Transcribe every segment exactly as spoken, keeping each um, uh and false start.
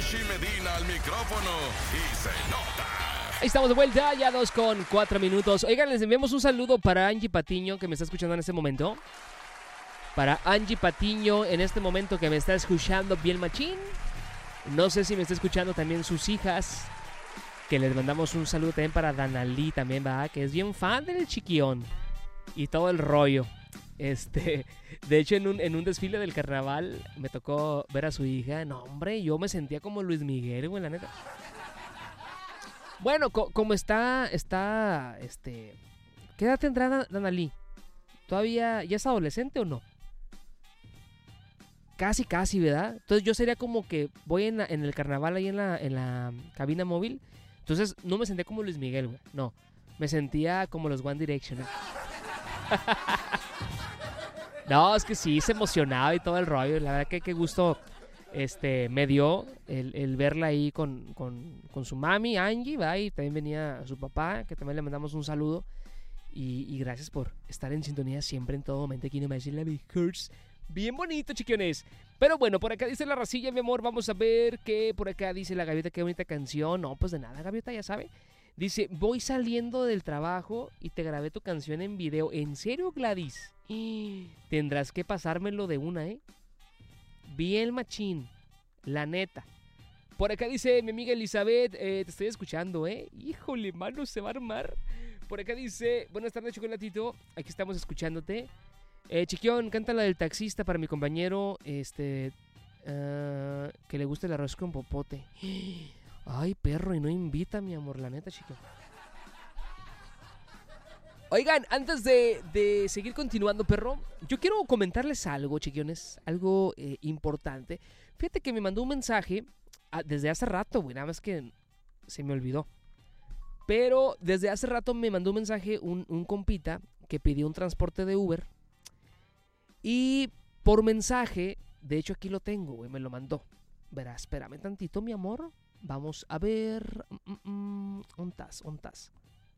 Richie Medina al micrófono y se nota. Ahí estamos de vuelta, ya dos con cuatro minutos. Oigan, les enviamos un saludo para Angie Patiño, que me está escuchando en este momento. Para Angie Patiño, en este momento que me está escuchando bien machín. No sé si me está escuchando también sus hijas, que les mandamos un saludo también para Danalí también, ¿verdad? Que es bien fan del Chiquión y todo el rollo. Este, de hecho, en un, en un desfile del carnaval me tocó ver a su hija. No, hombre, yo me sentía como Luis Miguel, güey, la neta. Bueno, co- como está, está, este... ¿Qué edad tendrá Dan- Danalí? ¿Todavía, ya es adolescente o no? Casi, casi, ¿verdad? Entonces yo sería como que voy en, la- en el carnaval ahí en la, en la cabina móvil. Entonces no me sentía como Luis Miguel, güey. No, me sentía como los One Direction, ¿eh? No, es que sí, se emocionaba y todo el rollo. La verdad que qué gusto este, me dio el, el verla ahí con, con, con su mami, Angie, ¿verdad? Y también venía su papá, que también le mandamos un saludo. Y, y gracias por estar en sintonía siempre, en todo momento, aquí en Imagine La Mejors. Bien bonito, chiquiones. Pero bueno, por acá dice la racilla, mi amor. Vamos a ver qué por acá dice la Gaviota. Qué bonita canción. No, pues de nada, Gaviota, ya sabe. Dice, voy saliendo del trabajo y te grabé tu canción en video. ¿En serio, Gladys? Y tendrás que pasármelo de una, ¿eh? Bien machín, la neta. Por acá dice mi amiga Elizabeth, eh, te estoy escuchando, ¿eh? Híjole, mano, se va a armar. Por acá dice, buenas tardes, chocolatito. Aquí estamos escuchándote. Eh, Chiquión, canta la del taxista para mi compañero, este, uh, que le gusta el arroz con popote. Ay, perro, y no invita, mi amor, la neta, Chiquión. Oigan, antes de, de seguir continuando, perro, yo quiero comentarles algo, chiquiones, algo eh, importante. Fíjate que me mandó un mensaje ah, desde hace rato, güey, nada más que se me olvidó. Pero desde hace rato me mandó un mensaje un, un compita que pidió un transporte de Uber. Y por mensaje, de hecho aquí lo tengo, güey, me lo mandó. Verás, espérame tantito, mi amor. Vamos a ver. Mm, mm, ¿Ontas? ¿Ontas?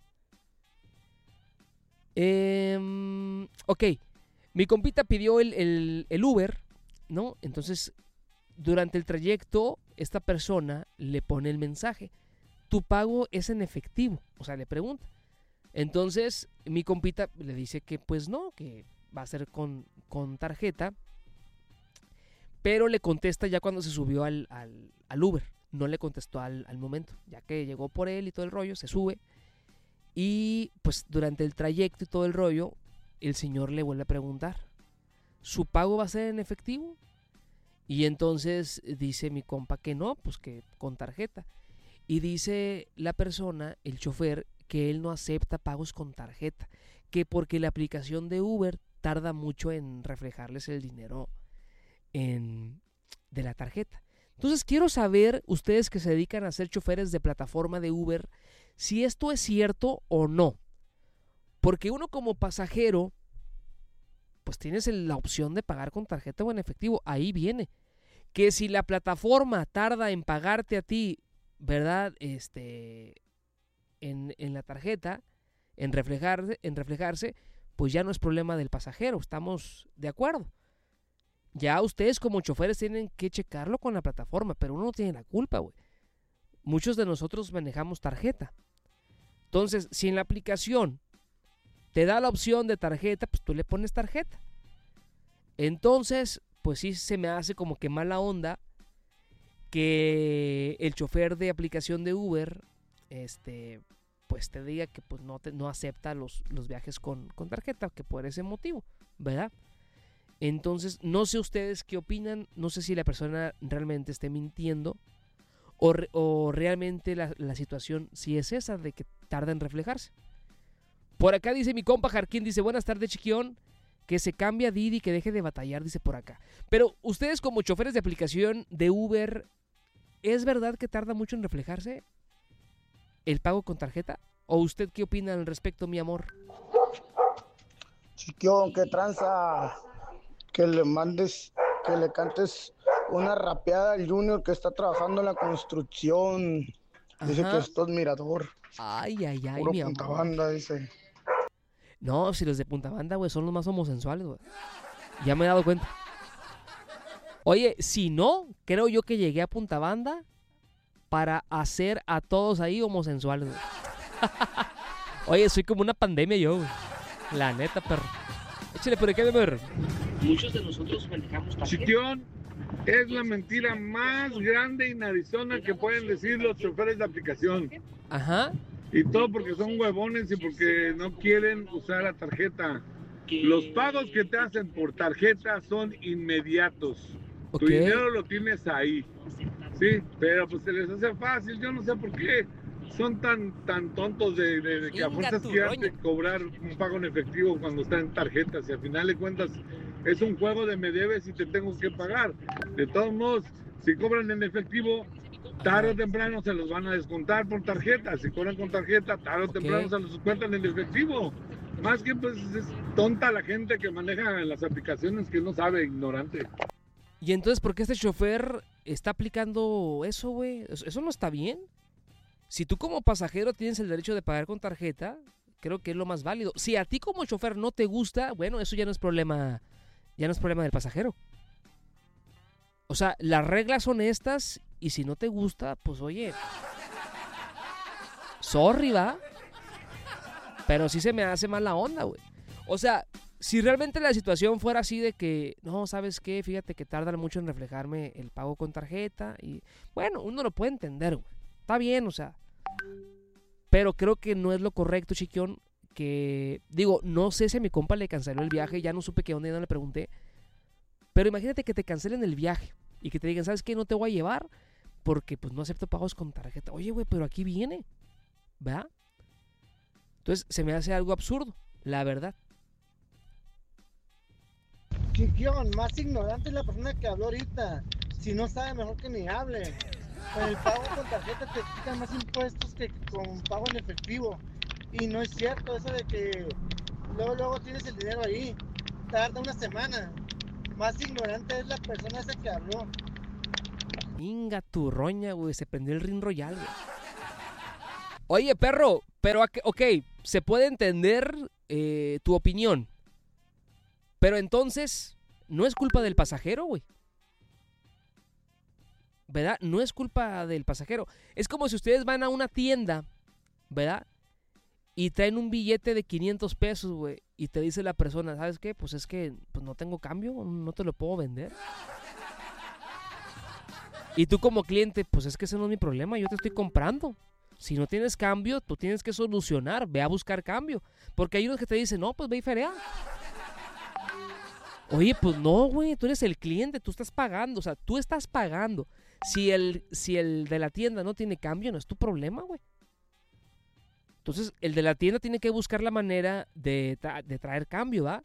Eh, ok, mi compita pidió el, el, el Uber, ¿no? Entonces, durante el trayecto, esta persona le pone el mensaje. Tu pago es en efectivo, o sea, le pregunta. Entonces, mi compita le dice que pues no, que va a ser con, con tarjeta. Pero le contesta ya cuando se subió al, al, al Uber. No le contestó al, al momento, ya que llegó por él y todo el rollo, se sube. Y pues durante el trayecto y todo el rollo, el señor le vuelve a preguntar, ¿su pago va a ser en efectivo? Y entonces dice mi compa que no, pues que con tarjeta. Y dice la persona, el chofer, que él no acepta pagos con tarjeta, que porque la aplicación de Uber tarda mucho en reflejarles el dinero en, de la tarjeta. Entonces quiero saber, ustedes que se dedican a ser choferes de plataforma de Uber, si esto es cierto o no. Porque uno como pasajero, pues tienes la opción de pagar con tarjeta o en efectivo. Ahí viene. Que si la plataforma tarda en pagarte a ti, ¿verdad? Este, en, en la tarjeta, en reflejarse, en reflejarse, pues ya no es problema del pasajero. Estamos de acuerdo. Ya ustedes como choferes tienen que checarlo con la plataforma, pero uno no tiene la culpa, güey. Muchos de nosotros manejamos tarjeta. Entonces, si en la aplicación te da la opción de tarjeta, pues tú le pones tarjeta. Entonces, pues sí se me hace como que mala onda que el chofer de aplicación de Uber, este, pues te diga que pues no, te, no acepta los, los viajes con, con tarjeta, que por ese motivo, ¿verdad? Entonces, no sé ustedes qué opinan, no sé si la persona realmente esté mintiendo o, re, o realmente la, la situación sí es esa de que tarda en reflejarse. Por acá dice mi compa Jarquín, dice, buenas tardes, Chiquión, que se cambie a Didi, que deje de batallar, dice por acá. Pero ustedes como choferes de aplicación de Uber, ¿es verdad que tarda mucho en reflejarse el pago con tarjeta? ¿O usted qué opina al respecto, mi amor? Chiquión, qué tranza, que le mandes, que le cantes una rapeada al Junior que está trabajando en la construcción. Dice Ajá. que esto es mirador. Ay, ay, ay, Puro mi Punta amor. Banda, dice. No, si los de Punta Banda, güey, son los más homosensuales, güey. Ya me he dado cuenta. Oye, si no, creo yo que llegué a Punta Banda para hacer a todos ahí homosexuales, güey. Oye, soy como una pandemia yo, güey. La neta, perro. Échale por acá, perro. Muchos de nosotros manejamos tarjeta. Chiquión, es la mentira más grande y narizona que pueden decir los choferes de aplicación. Ajá. Y todo porque son huevones y porque no quieren usar la tarjeta. Los pagos que te hacen por tarjeta son inmediatos. Ok. Tu dinero lo tienes ahí. Sí, pero pues se les hace fácil. Yo no sé por qué son tan tan tontos de, de, de que a Inga fuerzas tu quieran roña. cobrar un pago en efectivo cuando están en tarjetas. Y al final de cuentas es un juego de me debes y te tengo que pagar. De todos modos, si cobran en efectivo, tarde o temprano se los van a descontar por tarjeta. Si cobran con tarjeta, tarde o Ok. temprano se los descuentan en efectivo. Más que pues es tonta la gente que maneja las aplicaciones que no sabe, ignorante. Y entonces, ¿por qué este chofer está aplicando eso, güey? Eso, eso no está bien. Si tú como pasajero tienes el derecho de pagar con tarjeta, creo que es lo más válido. Si a ti como chofer no te gusta, bueno, eso ya no es problema, ya no es problema del pasajero. O sea, las reglas son estas y si no te gusta, pues oye, sorry, va. Pero sí se me hace mala onda, güey. O sea, si realmente la situación fuera así de que, no, ¿sabes qué? Fíjate que tardan mucho en reflejarme el pago con tarjeta y, bueno, uno lo puede entender, güey. Está bien, o sea. Pero creo que no es lo correcto, chiquión, que, digo, no sé si a mi compa le canceló el viaje, ya no supe qué onda, ya no le pregunté. Pero imagínate que te cancelen el viaje y que te digan, ¿sabes qué? No te voy a llevar porque, pues, no acepto pagos con tarjeta. Oye, güey, pero aquí viene, ¿verdad? Entonces, se me hace algo absurdo, la verdad. Chiquión, más ignorante es la persona que habló ahorita. Si no sabe, mejor que ni hable. Con el pago con tarjeta te quitan más impuestos que con pago en efectivo. Y no es cierto eso de que luego, luego tienes el dinero ahí. Tarda una semana. Más ignorante es la persona esa que habló. Inga tu roña, güey, se prendió el Ring Royal, güey. Oye, perro, pero, ok, se puede entender eh, tu opinión. Pero entonces, no es culpa del pasajero, güey. ¿Verdad? No es culpa del pasajero. Es como si ustedes van a una tienda, ¿verdad? Y traen un billete de quinientos pesos, güey. Y te dice la persona, ¿sabes qué? Pues es que pues no tengo cambio, no te lo puedo vender. Y tú como cliente, pues es que ese no es mi problema, yo te estoy comprando. Si no tienes cambio, tú tienes que solucionar, ve a buscar cambio. Porque hay unos que te dicen, no, pues ve y ferea. Oye, pues no, güey, tú eres el cliente, tú estás pagando, o sea, tú estás pagando. Si el, si el de la tienda no tiene cambio, no es tu problema, güey. Entonces, el de la tienda tiene que buscar la manera de, tra- de traer cambio, ¿va?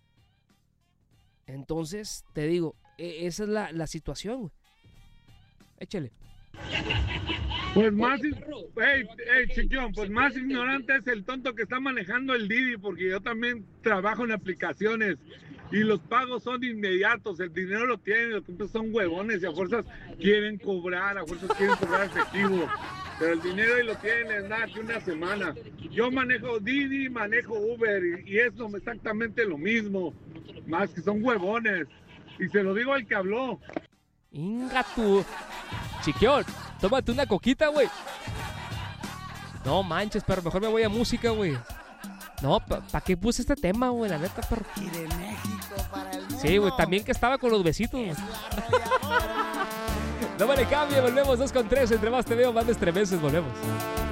Entonces, te digo, e- esa es la, la situación, güey. Échale. Pues más, hey, hey, chiquión, pues más ignorante es el tonto que está manejando el Didi, porque yo también trabajo en aplicaciones y los pagos son inmediatos, el dinero lo tienen, los tontos son huevones y a fuerzas quieren cobrar, a fuerzas quieren cobrar efectivo, pero el dinero ahí lo tienen, es nada que una semana. Yo manejo Didi, manejo Uber y, y es lo- exactamente lo mismo, más que son huevones, y se lo digo al que habló. Inga tu... Chiquión, tómate una coquita, güey. No manches, pero mejor me voy a música, güey. No, ¿para pa qué puse este tema, güey? La neta, perro. Y de México para el mundo. Sí, güey, también que estaba con los besitos, güey. Es la arrolladora. No me le cambie, volvemos dos con tres. Entre más te veo, más me estremeces, volvemos.